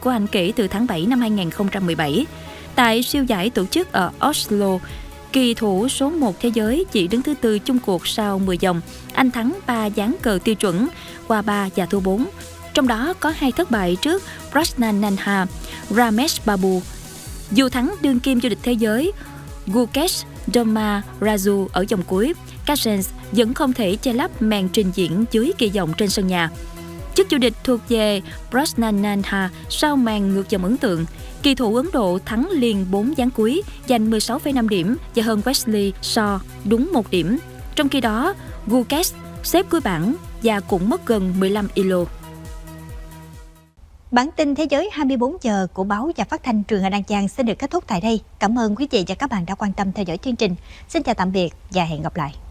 của anh kể từ tháng 7 năm 2017. Tại siêu giải tổ chức ở Oslo, kỳ thủ số 1 thế giới chỉ đứng thứ tư chung cuộc sau 10 vòng. Anh thắng 3 ván cờ tiêu chuẩn, qua 3 và thua 4. Trong đó có 2 thất bại trước Prasnananha Ramesh Babu. Dù thắng đương kim vô địch thế giới Gukesh Dommaraju ở vòng cuối, Carstens vẫn không thể che lấp màn trình diễn dưới kỳ vọng trên sân nhà. Chức vô địch thuộc về Prasnananha sau màn ngược dòng ấn tượng. Kỳ thủ Ấn Độ thắng liền 4 ván cuối, giành 16,5 điểm và hơn Wesley So đúng 1 điểm. Trong khi đó, Gukesh xếp cuối bảng và cũng mất gần 15 elo. Bản tin Thế giới 24 giờ của báo và phát thanh Truyền hình An Giang xin được kết thúc tại đây. Cảm ơn quý vị và các bạn đã quan tâm theo dõi chương trình. Xin chào tạm biệt và hẹn gặp lại.